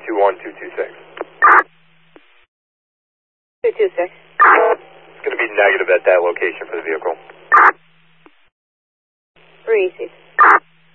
221-226. 226. It's going to be negative at that location for the vehicle.